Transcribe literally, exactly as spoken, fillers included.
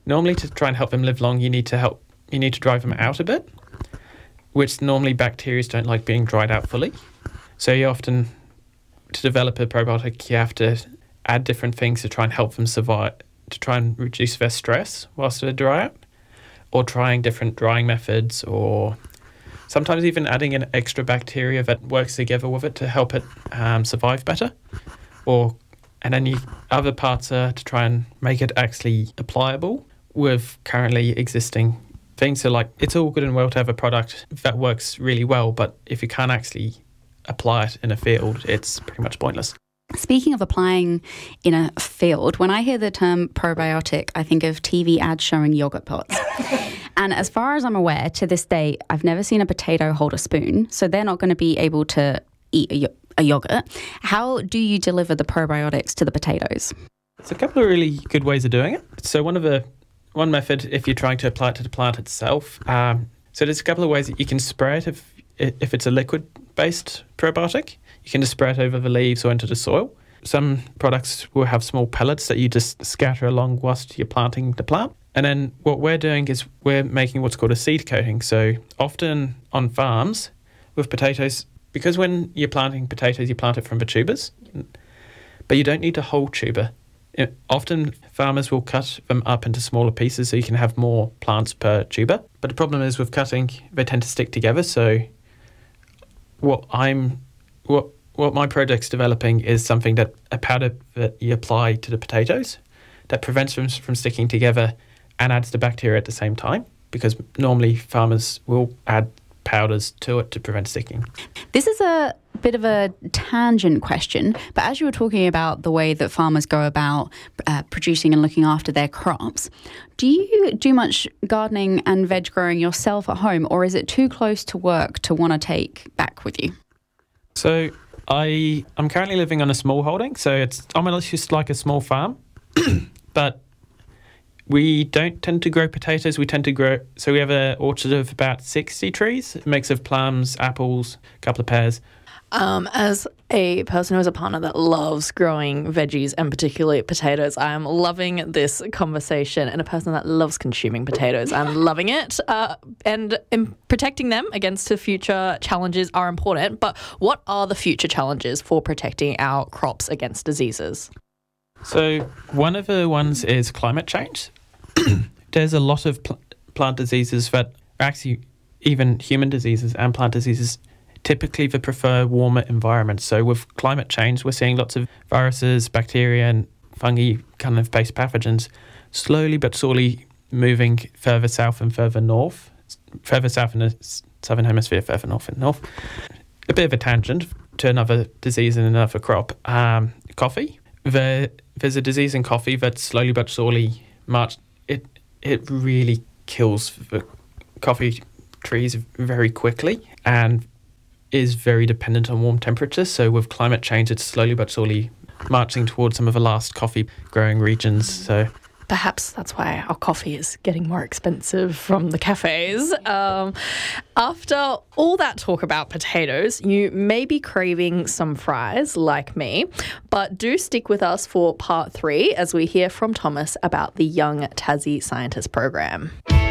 normally to try and help them live long, you need to help, you need to dry them out a bit, which normally bacteria don't like being dried out fully. So you often, to develop a probiotic, you have to add different things to try and help them survive, to try and reduce their stress whilst they dry out, or trying different drying methods, or sometimes even adding an extra bacteria that works together with it to help it um, survive better. Or and then you, other parts are to try and make it actually applicable with currently existing things. So like, it's all good and well to have a product that works really well, but if you can't actually apply it in a field, it's pretty much pointless. Speaking of applying in a field, when I hear the term probiotic, I think of T V ads showing yogurt pots. And as far as I'm aware, to this day, I've never seen a potato hold a spoon, so they're not going to be able to eat a, a yogurt. How do you deliver the probiotics to the potatoes? There's a couple of really good ways of doing it. So one of the one method, if you're trying to apply it to the plant itself, um, so there's a couple of ways that you can spray it if if it's a liquid-based probiotic. You can just spray it over the leaves or into the soil. Some products will have small pellets that you just scatter along whilst you're planting the plant. And then what we're doing is we're making what's called a seed coating. So often on farms with potatoes, because when you're planting potatoes, you plant it from the tubers, but you don't need the whole tuber. It, often farmers will cut them up into smaller pieces so you can have more plants per tuber. But the problem is with cutting, they tend to stick together. So what I'm, what what my project's developing is something that a powder that you apply to the potatoes that prevents them from sticking together and adds the bacteria at the same time, because normally farmers will add powders to it to prevent sticking. This is a bit of a tangent question, but as you were talking about the way that farmers go about uh, producing and looking after their crops, do you do much gardening and veg growing yourself at home, or is it too close to work to want to take back with you? So I, I'm currently living on a small holding, so it's almost just like a small farm, but we don't tend to grow potatoes. We tend to grow, so we have an orchard of about sixty trees, a mix of plums, apples, a couple of pears. Um, as a person who has a partner that loves growing veggies and particularly potatoes, I am loving this conversation, and a person that loves consuming potatoes, I'm loving it. Uh, and in protecting them against the future challenges are important, but what are the future challenges for protecting our crops against diseases? So one of the ones is climate change. There's a lot of pl- plant diseases that are actually even human diseases and plant diseases typically they prefer warmer environments. So with climate change, we're seeing lots of viruses, bacteria and fungi kind of based pathogens slowly but surely moving further south and further north, further south in the southern hemisphere, further north and north. A bit of a tangent to another disease in another crop, um, coffee. There, there's a disease in coffee that slowly but surely march. It it really kills the coffee trees very quickly and is very dependent on warm temperatures. So with climate change, it's slowly but surely marching towards some of the last coffee growing regions. So perhaps that's why our coffee is getting more expensive from the cafes. Um, after all that talk about potatoes, you may be craving some fries like me, but do stick with us for part three as we hear from Thomas about the Young Tassie Scientist Program.